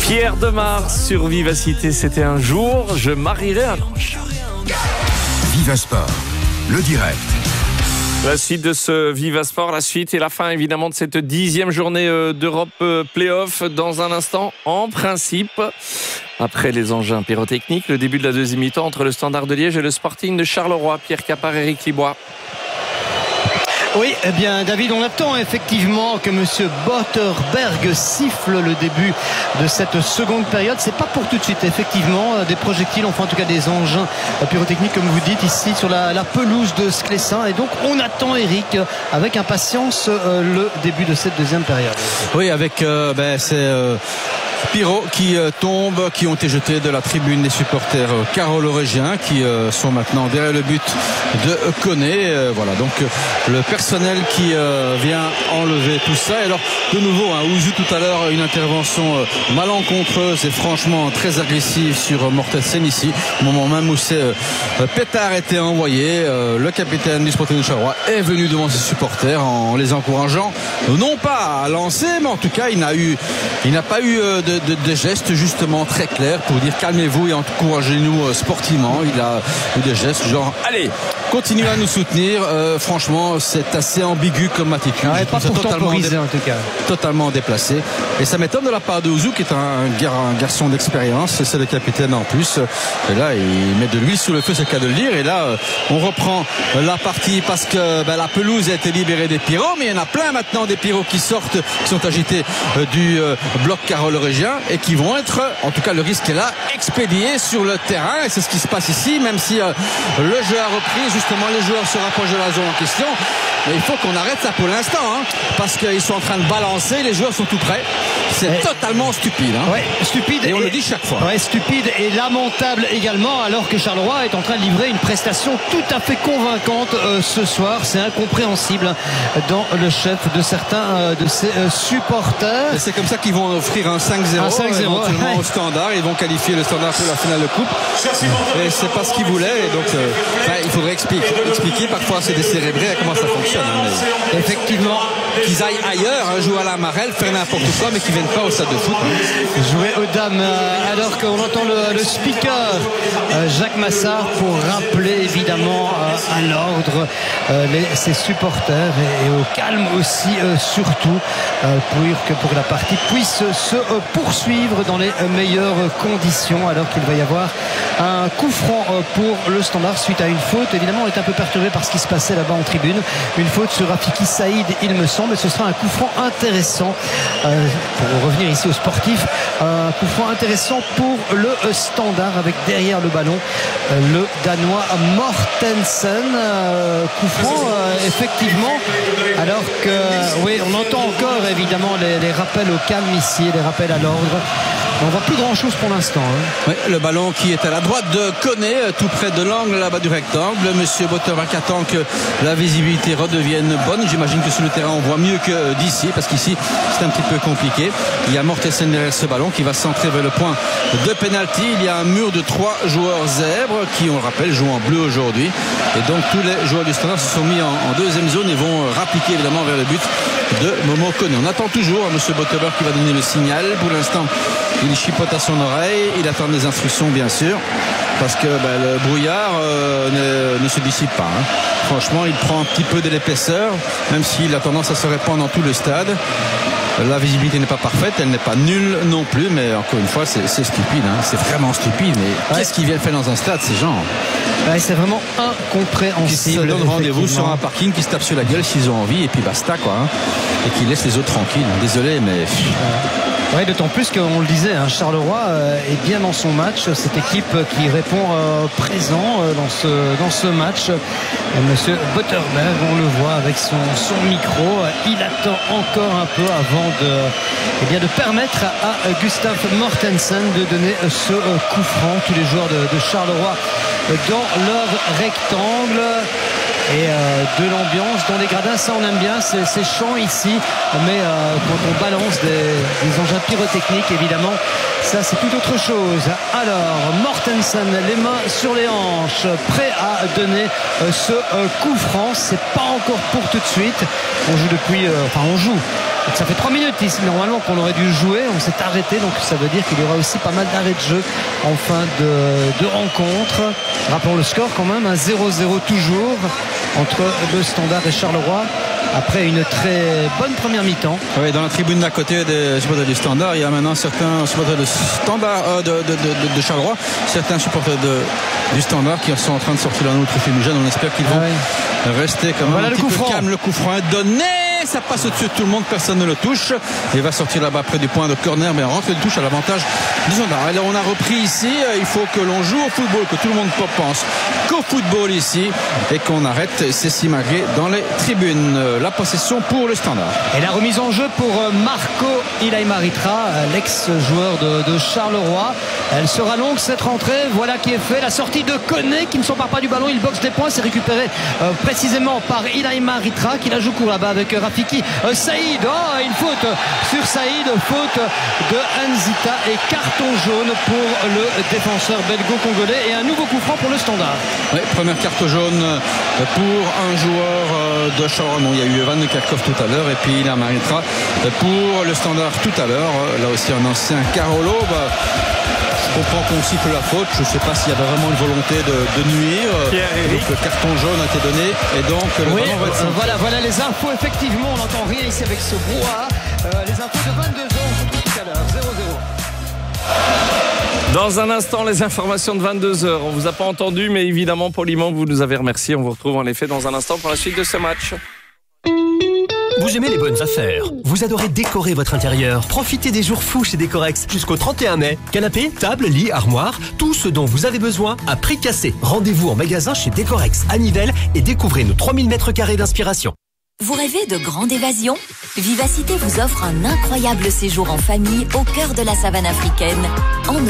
Pierre Demar sur Vivacité, c'était un jour, je marierai un ange. Viva Sport, le direct. La suite de ce Viva Sport, la suite et la fin évidemment de cette 10e journée d'Europe Playoff dans un instant. En principe, après les engins pyrotechniques, le début de la deuxième mi-temps entre le Standard de Liège et le Sporting de Charleroi. Pierre Capard, Éric Libois. Oui, eh bien David, on attend effectivement que Monsieur Botterberg siffle le début de cette seconde période. C'est pas pour tout de suite, effectivement, des projectiles, enfin en tout cas des engins pyrotechniques comme vous dites ici sur la pelouse de Sclessin. Et donc on attend, Eric, avec impatience le début de cette deuxième période. Oui, avec ces pyros qui tombent, qui ont été jetés de la tribune des supporters carolo-régiens qui sont maintenant derrière le but de Koné. Voilà, donc le personnel qui vient enlever tout ça. Et alors, de nouveau, Ouzou tout à l'heure, une intervention malencontreuse et franchement très agressive sur Mortensen ici, au moment même où ces pétards étaient envoyés. Le capitaine du Sporting de Charleroi est venu devant ses supporters en les encourageant, non pas à lancer, mais en tout cas, il n'a pas eu de gestes justement très clairs pour dire calmez-vous et encouragez-nous sportivement. Il a eu des gestes genre allez, continuez à nous soutenir. Franchement, c'est assez ambigu comme attitude. Ouais, pas pour temporiser en tout cas. Totalement déplacé. Et ça m'étonne de la part de Ouzou qui est un garçon d'expérience. C'est le capitaine en plus. Et là, il met de l'huile sur le feu, c'est le cas de le dire. Et là, on reprend la partie parce que la pelouse a été libérée des pyros, mais il y en a plein maintenant des pyros qui sortent, qui sont agités du bloc carolo-régien et qui vont être, en tout cas le risque est là, expédiés sur le terrain. Et c'est ce qui se passe ici, même si le jeu a repris, justement les joueurs se rapprochent de la zone en question. Mais il faut qu'on arrête ça pour l'instant, parce qu'ils sont en train de balancer, les joueurs sont tout prêts. C'est totalement stupide. Ouais, stupide. Et on le dit chaque fois. Ouais, stupide et lamentable également, alors que Charleroi est en train de livrer une prestation tout à fait convaincante ce soir. C'est incompréhensible dans le chef de certains de ses supporters. Et c'est comme ça qu'ils vont offrir un 5-0, éventuellement au Standard. Ils vont qualifier le Standard pour la finale de coupe. Et c'est pas ce qu'ils voulaient. Et donc, il faudrait expliquer. Parfois, c'est décérébré comment ça fonctionne. Mais effectivement, qu'ils aillent ailleurs, jouer à la Marelle, faire n'importe quoi, mais qu'ils viennent pas au stade de foot. Jouer aux dames, alors qu'on entend le speaker Jacques Massard pour rappeler évidemment à l'ordre ses supporters et au calme aussi surtout pour que la partie puisse se poursuivre dans les meilleures conditions, alors qu'il va y avoir un coup franc pour le Standard suite à une faute. Évidemment, on est un peu perturbé par ce qui se passait là-bas en tribune. Une faute sur Rafiki Saïd, il me semble, et ce sera un coup franc intéressant pour revenir ici aux sportifs. Un coup franc intéressant pour le Standard avec derrière le ballon le Danois Mortensen. Coup franc effectivement, alors que oui, on entend encore évidemment les rappels au calme ici, les rappels à l'ordre. On voit plus grand chose pour l'instant. Oui, le ballon qui est à la droite de Koné, tout près de l'angle là-bas du rectangle. Monsieur Botterberg attend que la visibilité redevienne bonne. J'imagine que sur le terrain on voit mieux que d'ici, parce qu'ici c'est un petit peu compliqué. Il y a Mortensen derrière ce ballon qui va centrer vers le point de pénalty. Il y a un mur de 3 joueurs zèbres qui, on le rappelle, jouent en bleu aujourd'hui. Et donc tous les joueurs du Standard se sont mis en deuxième zone et vont rappliquer évidemment vers le but de Momo Koné. On attend toujours monsieur Botterberg qui va donner le signal. Pour l'instant, il chipote à son oreille, il attend des instructions bien sûr, parce que le brouillard ne se dissipe pas. Franchement, il prend un petit peu de l'épaisseur, même s'il a tendance à se répandre dans tout le stade. La visibilité n'est pas parfaite, elle n'est pas nulle non plus, mais encore une fois, c'est stupide. C'est vraiment stupide. Mais qu'est-ce qu'ils viennent faire dans un stade, ces gens? C'est vraiment incompréhensible. Qui se donnent rendez-vous sur un parking, qui se tapent sur la gueule s'ils ont envie, et puis basta quoi. Et qui laissent les autres tranquilles. Désolé, mais... Oui, d'autant plus qu'on le disait, Charleroi est bien dans son match. Cette équipe qui répond présent dans ce match. Monsieur Botterberg, on le voit avec son micro, il attend encore un peu avant de permettre à Gustav Mortensen de donner ce coup franc. Tous les joueurs de Charleroi dans leur rectangle. Et de l'ambiance dans les gradins, ça on aime bien, c'est chant ici, mais quand on balance des engins pyrotechniques, évidemment Ça, c'est tout autre chose. Alors, Mortensen, les mains sur les hanches, prêt à donner ce coup franc. C'est pas encore pour tout de suite. On joue depuis... on joue. Donc ça fait 3 minutes ici, normalement, qu'on aurait dû jouer. On s'est arrêté, donc ça veut dire qu'il y aura aussi pas mal d'arrêts de jeu en fin de rencontre. Rappelons le score quand même, 0-0 toujours entre le Standard et Charleroi. Après une très bonne première mi-temps. Oui, dans la tribune d'à côté des supporters du Standard, il y a maintenant certains supporters de Standard de Charleroi, certains supporters du Standard qui sont en train de sortir leur autre fumigène. On espère qu'ils vont rester quand même voilà un petit peu calme. Le coup franc est donné, ça passe au-dessus de tout le monde, personne ne le touche. Il va sortir là-bas près du point de corner, mais rentre de touche à l'avantage du Standard. Alors on a repris ici, il faut que l'on joue au football, que tout le monde pense qu'au football ici et qu'on arrête ces simagrées dans les tribunes. La possession pour le Standard. Et la remise en jeu pour Marco Ilaimaritra, l'ex-joueur de Charleroi. Elle sera longue cette rentrée. Voilà qui est fait. La sortie de Koné qui ne s'empare pas du ballon. Il boxe des points. C'est récupéré précisément par Ilaimaritra qui la joue court là-bas avec Rafiki Saïd. Oh, une faute sur Saïd. Faute de Nzita et carton jaune pour le défenseur belgo-congolais. Et un nouveau coup franc pour le Standard. Oui, première carte jaune pour un joueur de Charleroi. Non, il y a eu Van Kerkhoff tout à l'heure et puis il Maritra pour le Standard tout à l'heure. Là aussi un ancien Carolo. Je comprends qu'on siffle la faute. Je ne sais pas s'il y avait vraiment une volonté de nuire. Donc le carton jaune a été donné et donc le ballon va être voilà les infos. Effectivement, on n'entend rien ici avec ce brouhaha. Les infos de 22h, on se retrouve tout à l'heure. 0-0. Dans un instant, les informations de 22h. On vous a pas entendu, mais évidemment, poliment, vous nous avez remercié. On vous retrouve en effet dans un instant pour la suite de ce match. Vous aimez les bonnes affaires, vous adorez décorer votre intérieur. Profitez des jours fous chez Décorex jusqu'au 31 mai. Canapé, table, lit, armoire, tout ce dont vous avez besoin à prix cassé. Rendez-vous en magasin chez Décorex à Nivelles et découvrez nos 3000 m² d'inspiration. Vous rêvez de grande évasion ? Vivacité vous offre un incroyable séjour en famille au cœur de la savane africaine. En